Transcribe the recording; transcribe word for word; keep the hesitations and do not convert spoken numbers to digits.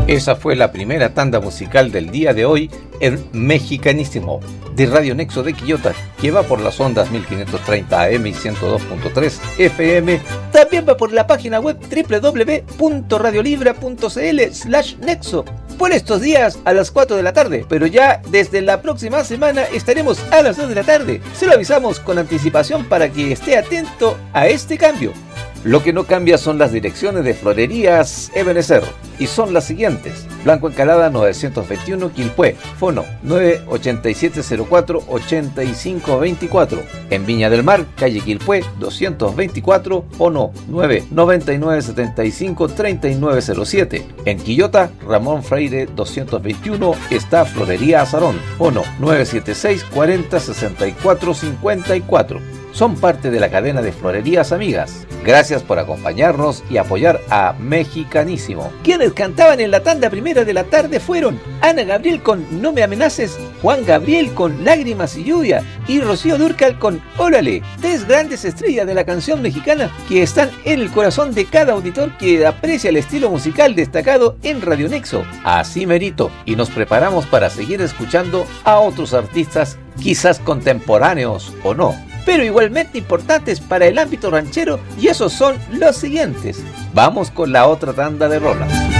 Esa fue la primera tanda musical del día de hoy en Mexicanísimo, de Radio Nexo de Quillota, que va por las ondas mil quinientos treinta A M y ciento dos punto tres F M. También va por la página web doble u doble u doble u punto radiolibra punto c l slash nexo. Por estos días a las cuatro de la tarde, pero ya desde la próxima semana estaremos a las dos de la tarde. Se lo avisamos con anticipación para que esté atento a este cambio. Lo que no cambia son las direcciones de Florerías Ebenezer, y son las siguientes: Blanco Encalada novecientos veintiuno Quilpué, fono nueve ocho siete cero cuatro ocho cinco dos cuatro. En Viña del Mar, calle Quilpué doscientos veinticuatro, fono nueve nueve nueve siete cinco tres nueve cero siete. En Quillota, Ramón Freire doscientos veintiuno, está Florería Azarón, fono nueve siete seis cuatro cero seis cuatro cinco cuatro. Son parte de la cadena de Florerías Amigas. Gracias por acompañarnos y apoyar a Mexicanísimo. Quienes cantaban en la tanda primera de la tarde fueron Ana Gabriel con No me amenaces, Juan Gabriel con Lágrimas y Lluvia y Rocío Dúrcal con Órale. Tres grandes estrellas de la canción mexicana que están en el corazón de cada auditor que aprecia el estilo musical destacado en Radio Nexo. Así merito, y nos preparamos para seguir escuchando a otros artistas, quizás contemporáneos o no, pero igualmente importantes para el ámbito ranchero, y esos son los siguientes. Vamos con la otra tanda de rolas.